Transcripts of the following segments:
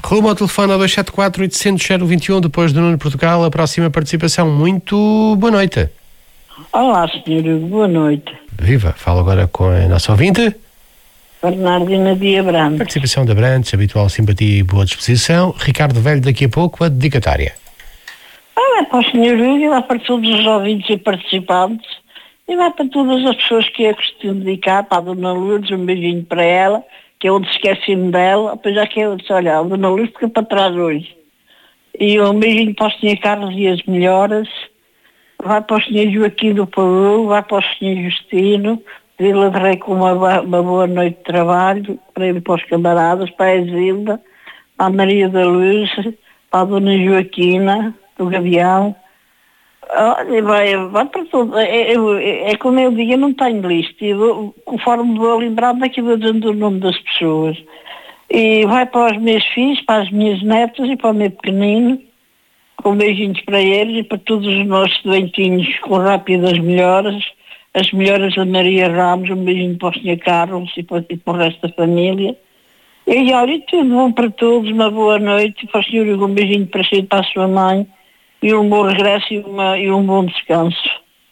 Rumo ao telefone ao 274-800-021, depois do Nuno Portugal, a próxima participação. Muito boa noite. Olá, senhor, boa noite. Viva, falo agora com a nossa ouvinte. Bernardina de Abrantes. Participação de Abrantes, habitual simpatia e boa disposição. Ricardo Velho, daqui a pouco, a dedicatória. Vai para o senhor Hugo, vai para todos os ouvintes e participantes, e vai para todas as pessoas que eu costumo dedicar, para a Dona Lourdes, um beijinho para ela, que eu esqueci-me dela, apesar que eu disse, olha, a Dona Lourdes fica para trás hoje. E um beijinho para o senhor Carlos e as melhoras, vai para o senhor Joaquim do Peru, vai para o senhor Justino, Vila de Rei com uma boa noite de trabalho, para ele e para os camaradas, para a Exilda, para a Maria da Luz, para a Dona Joaquina, do Gavião. Olha, vai para tudo. É como eu digo, eu não tenho lista. Conforme vou lembrando, aqui vou dando o nome das pessoas. E vai para os meus filhos, para as minhas netas e para o meu pequenino, com beijinhos para eles e para todos os nossos doentinhos com rápidas melhoras. As melhoras da Maria Ramos, um beijinho para o Sr. Carlos e para o resto da família. E olha, tudo bom para todos, uma boa noite. Para o Sr. Hugo, um beijinho para si e para a sua mãe. E um bom regresso e um bom descanso.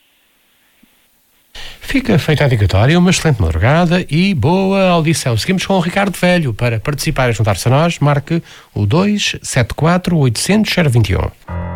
Fica feita a dedicatória, uma excelente madrugada e boa audição. Seguimos com o Ricardo Velho. Para participar e juntar-se a nós, marque o 274-800-021.